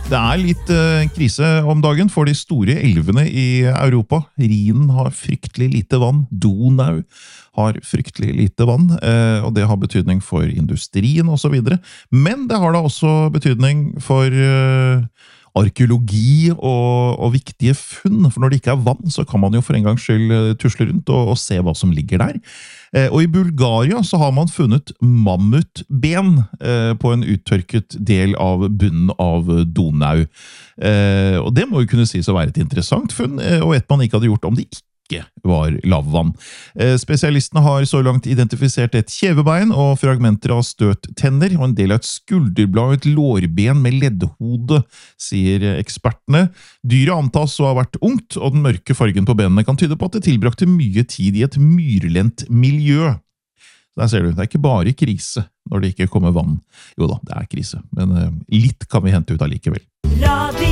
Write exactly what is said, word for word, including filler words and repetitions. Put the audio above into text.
Det er litt eh, krise om dagen for de store elvene i Europa. Rhinen har fryktelig lite vann. Donau har fryktelig lite vann, eh, og det har betydning for industrien og så videre. Men det har da også betydning for eh, arkeologi og, og viktige funn. For når det ikke er vann, så kan man jo for en gangs skyld tusle rundt og, og se hva som ligger der. Eh, og i Bulgaria så har man funnet mammutben eh, på en uttørket del av bunnen av Donau. Eh, og det må jo kunne sies å være et interessant funn, eh, og et man ikke hadde gjort om det ikke var lavvann. Eh, spesialistene har så langt identifisert et kjevebein og fragmenter av støt tenner, og en del av et skulderblad og et lårben med leddhode, sier ekspertene. Dyret antas å ha vært ungt, og den mørke fargen på benene kan tyde på at det tilbrakte mye tid i et myrlendt miljø. Der ser du, det er ikke bare krise når det ikke kommer vann. Jo da, det er krise, men eh, litt kan vi hente ut allikevel. Radio.